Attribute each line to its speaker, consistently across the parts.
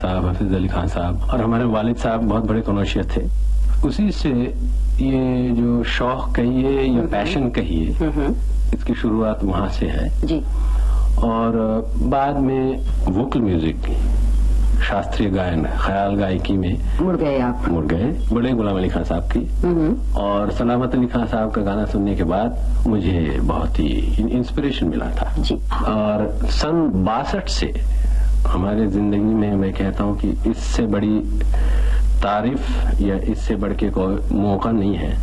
Speaker 1: साहब, हफीज अली खान साहब और हमारे वालिद साहब बहुत बड़े कॉनशियस थे। उसी से ये जो शौक कहिए या पैशन कहिए, इसकी शुरुआत वहां से है जी। और बाद में वोकल म्यूजिक, शास्त्रीय गायन, ख्याल गायकी में मुड़ गए बड़े गुलाम अली खान साहब की। और सलामत अली खान साहब का गाना सुनने के बाद मुझे बहुत ही इंस्पिरेशन मिला था जी। और सन 62 से हमारे जिंदगी में मैं कहता हूँ कि इससे बड़ी तारीफ या इससे बढ़ के कोई मौका नहीं है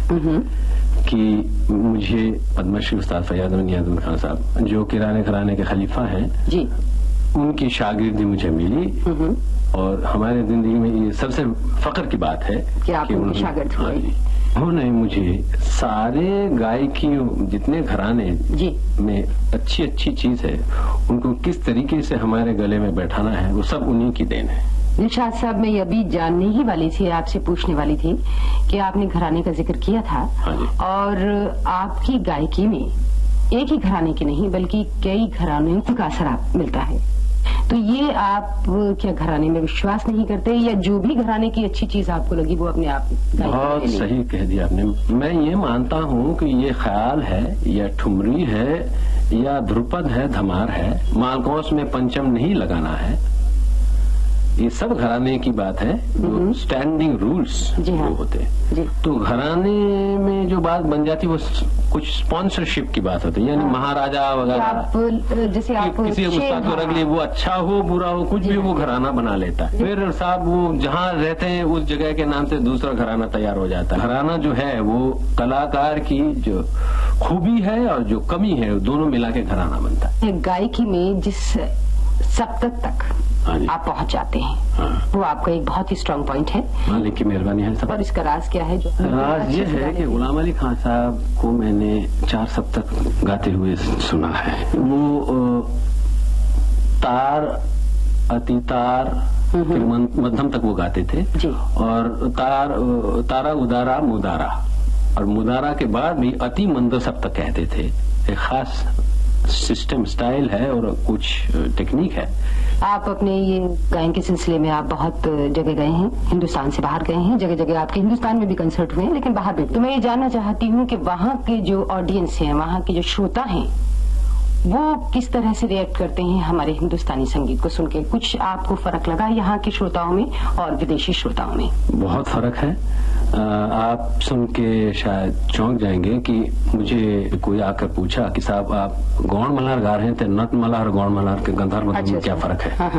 Speaker 1: कि मुझे पद्मश्री उस्ताद फैयाज अहमद नियाज़ अहमद खान साहब, जो किराने घराने के खलीफा हैं जी, उनकी शागिर्दी मुझे मिली। और हमारे जिंदगी में ये सबसे फख्र की बात है कि आप उनके शागिर्द हुए। उन्होंने मुझे सारे गायकी जितने घराने में अच्छी अच्छी चीज है, उनको किस तरीके से हमारे गले में बैठाना है, वो सब उन्हीं की देन है।
Speaker 2: दिलशाद साहब, मैं अभी जानने ही वाली थी, आपसे पूछने वाली थी कि आपने घराने का जिक्र किया था और आपकी गायकी में एक ही घराने की नहीं बल्कि कई घरानों का असर मिलता है। तो ये आप क्या घराने में विश्वास नहीं करते, या जो भी घराने की अच्छी चीज आपको लगी वो अपने आप?
Speaker 1: बहुत सही कह दिया आपने। मैं ये मानता हूँ कि ये ख्याल है या ठुमरी है या ध्रुपद है, धमार है, मालकोस में पंचम नहीं लगाना है, ये सब घराने की बात है। जो स्टैंडिंग रूल्स जो होते हैं, तो घराने में जो बात बन जाती है वो कुछ स्पॉन्सरशिप की बात होती है, यानी महाराजा वगैरह
Speaker 2: जैसे आप
Speaker 1: किसी उस्ताद को रख लिए, वो अच्छा हो बुरा हो कुछ भी, वो घराना बना लेता है। फिर साहब वो जहाँ रहते हैं उस जगह के नाम से दूसरा घराना तैयार हो जाता है। घराना जो है वो कलाकार की जो खूबी है और जो कमी है, दोनों मिला के घराना बनता है।
Speaker 2: गायकी में जिस सप्तक तक आप पहुंच जाते हैं, वो आपका एक बहुत ही स्ट्रांग पॉइंट है।
Speaker 1: मालिक की मेहरबानी है सब।
Speaker 2: और इसका राज क्या है? जो
Speaker 1: राज ये है कि गुलाम अली खान साहब को मैंने 4 सप्तक गाते हुए सुना है। वो तार, अतितार, फिर मध्यम तक वो गाते थे जी। और तारा, उदारा, मुदारा, और मुदारा के बाद भी अति मंद सप्तक कहते थे। एक खास सिस्टम, स्टाइल है और कुछ टेक्निक है।
Speaker 2: आप अपने ये गायन के सिलसिले में आप बहुत जगह गए हैं, हिंदुस्तान से बाहर गए हैं, जगह जगह आपके हिंदुस्तान में भी कंसर्ट हुए हैं, लेकिन बाहर भी। तो मैं ये जानना चाहती हूँ कि वहाँ के जो ऑडियंस हैं, वहाँ के जो श्रोता हैं, वो किस तरह से रिएक्ट करते हैं हमारे हिंदुस्तानी संगीत को सुन के? कुछ आपको फर्क लगा यहाँ के श्रोताओं में और विदेशी श्रोताओं में?
Speaker 1: बहुत फर्क है। आप सुन के शायद चौंक जाएंगे कि मुझे कोई आकर पूछा कि साहब आप गौड़ मल्हार गा रहे हैं, तो नट मल्हार और गौड़ मल्हार के गंधर्व में क्या फर्क है?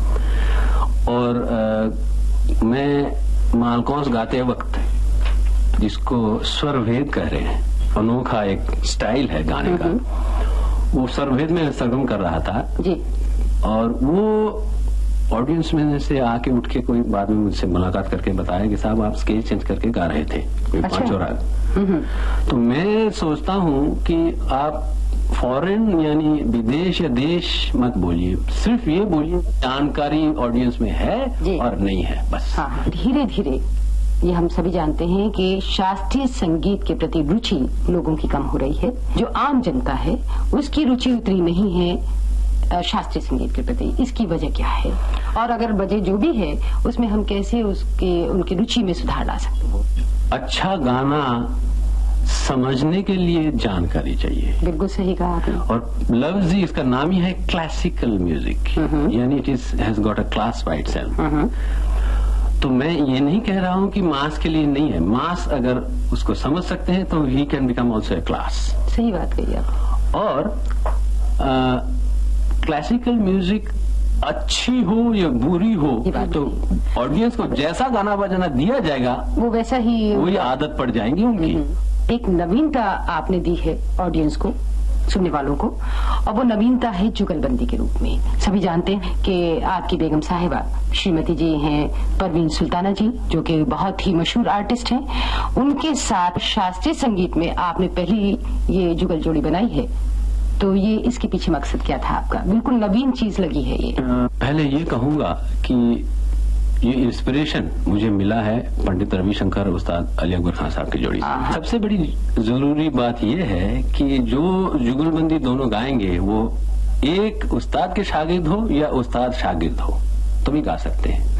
Speaker 1: और मैं मालकोस गाते वक्त, जिसको स्वर भेद कह रहे हैं, अनोखा एक स्टाइल है गाने का, वो स्वरभेद में सरगम कर रहा था जी। और वो ऑडियंस में से आके उठ के कोई बाद में मुझसे मुलाकात करके बताया कि साहब आप स्केल चेंज करके गा रहे थे, अच्छा। 5 राग। तो मैं सोचता हूँ कि आप फॉरेन यानी विदेश या देश मत बोलिए, सिर्फ ये बोलिए जानकारी ऑडियंस में है और नहीं है, बस।
Speaker 2: हाँ, धीरे धीरे ये हम सभी जानते हैं कि शास्त्रीय संगीत के प्रति रुचि लोगों की कम हो रही है। जो आम जनता है उसकी रुचि उतनी नहीं है शास्त्रीय संगीत के प्रति। इसकी वजह क्या है? और अगर वजह जो भी है उसमें हम कैसे उनकी रुचि में सुधार ला सकते हैं?
Speaker 1: अच्छा गाना समझने के लिए जानकारी चाहिए।
Speaker 2: बिल्कुल सही कहा आपने।
Speaker 1: और लफ्ज ही इसका नाम ही है क्लासिकल म्यूजिक, यानी it has got a class by itself. तो मैं ये नहीं कह रहा हूँ कि मास के लिए नहीं है। मास अगर उसको समझ सकते हैं तो he can become also a class.
Speaker 2: सही बात कही आप।
Speaker 1: और क्लासिकल म्यूजिक अच्छी हो या बुरी हो, तो ऑडियंस को जैसा गाना बजाना दिया जाएगा
Speaker 2: वो वैसा ही,
Speaker 1: वही आदत पड़ जाएंगी उनकी।
Speaker 2: एक नवीनता आपने दी है ऑडियंस को, सुनने वालों को, और वो नवीनता है जुगलबंदी के रूप में। सभी जानते हैं कि आपकी बेगम साहिबा श्रीमती जी हैं परवीन सुल्ताना जी, जो कि बहुत ही मशहूर आर्टिस्ट हैं। उनके साथ शास्त्रीय संगीत में आपने पहली ये जुगल जोड़ी बनाई है, तो ये इसके पीछे मकसद क्या था आपका? बिल्कुल नवीन चीज लगी है ये।
Speaker 1: पहले ये कहूंगा कि ये इंस्पिरेशन मुझे मिला है पंडित रविशंकर उस्ताद अली अकबर खान साहब की जोड़ी से। सबसे बड़ी जरूरी बात यह है कि जो जुगलबंदी दोनों गाएंगे वो एक उस्ताद के शागिर्द हो या उस्ताद शागिर्द हो, तो भी गा सकते हैं।